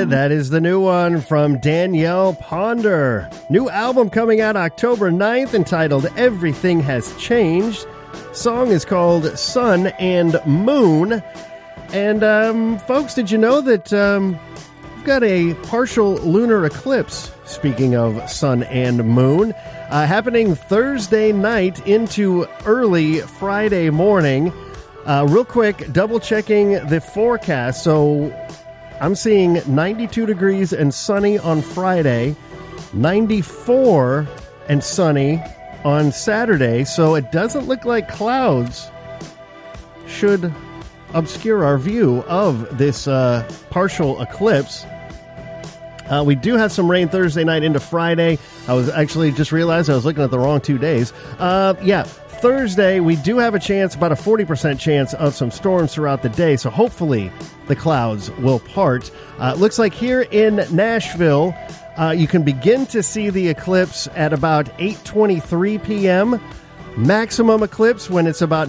it. That is the new one from Danielle Ponder. New album coming out October 9th entitled Everything Has Changed. Song is called Sun and Moon. And folks, did you know that we've got a partial lunar eclipse, speaking of sun and moon, happening Thursday night into early Friday morning. Real quick, double checking the forecast. So I'm seeing 92 degrees and sunny on Friday, 94 and sunny on Saturday. So it doesn't look like clouds should obscure our view of this partial eclipse. We do have some rain Thursday night into Friday. I was actually just realized I was looking at the wrong 2 days. Thursday, we do have a chance, about a 40% chance of some storms throughout the day, so hopefully the clouds will part. Looks like here in Nashville, you can begin to see the eclipse at about 8:23 p.m., maximum eclipse when it's about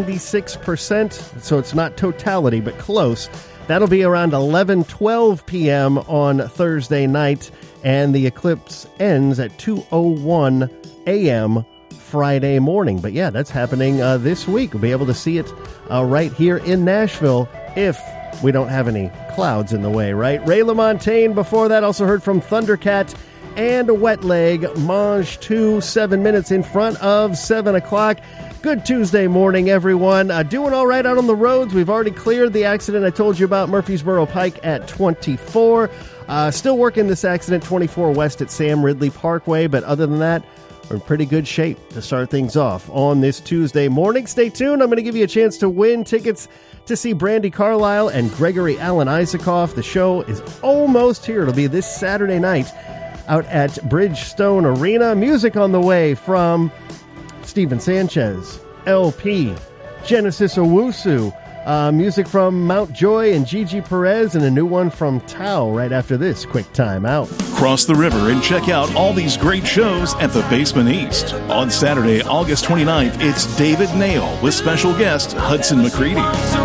96%, so it's not totality, but close. That'll be around 11:12 p.m. on Thursday night, and the eclipse ends at 2:01 a.m. Friday morning. But yeah, that's happening this week. We'll be able to see it right here in Nashville if we don't have any clouds in the way, right? Ray LaMontagne before that, also heard from Thundercat and Wet Leg. Mange 2, 7 minutes in front of 7 o'clock. Good Tuesday morning, everyone. Doing all right out on the roads. We've already cleared the accident I told you about, Murfreesboro Pike at 24. Still working this accident 24 west at Sam Ridley Parkway, but other than that, we're in pretty good shape to start things off on this Tuesday morning. Stay tuned. I'm going to give you a chance to win tickets to see Brandi Carlile and Gregory Alan Isaacoff. The show is almost here. It'll be this Saturday night out at Bridgestone Arena. Music on the way from Steven Sanchez, LP, Genesis Owusu, music from Mount Joy and Gigi Perez, and a new one from Tao right after this quick time out. Cross the river and check out all these great shows at the Basement East. On Saturday, August 29th, it's David Nail with special guest Hudson McCready.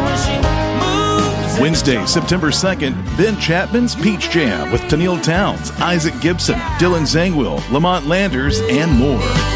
Wednesday, September 2nd, Ben Chapman's Peach Jam with Tennille Towns, Isaac Gibson, Dylan Zangwill, Lamont Landers, and more.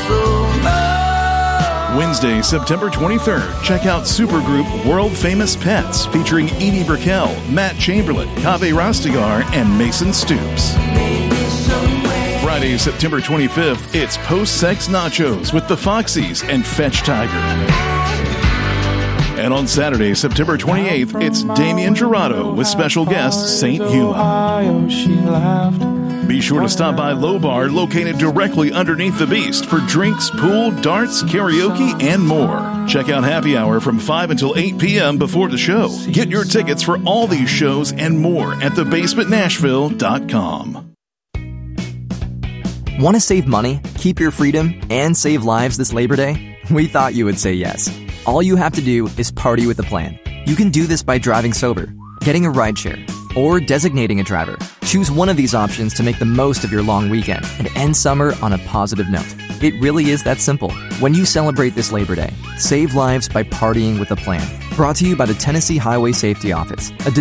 Wednesday, September 23rd, check out supergroup World Famous Pets featuring Edie Brickell, Matt Chamberlain, Kaveh Rastegar, and Mason Stoops. Friday, September 25th, it's Post-Sex Nachos with the Foxies and Fetch Tiger. And on Saturday, September 28th, it's Damian Gerardo with special guest St. Huma. Be sure to stop by Low Bar, located directly underneath the Beast, for drinks, pool, darts, karaoke, and more. Check out Happy Hour from 5 until 8 p.m. before the show. Get your tickets for all these shows and more at thebasementnashville.com. Want to save money, keep your freedom, and save lives this Labor Day? We thought you would say yes. All you have to do is party with a plan. You can do this by driving sober, getting a rideshare, or designating a driver. Choose one of these options to make the most of your long weekend and end summer on a positive note. It really is that simple. When you celebrate this Labor Day, save lives by partying with a plan. Brought to you by the Tennessee Highway Safety Office, a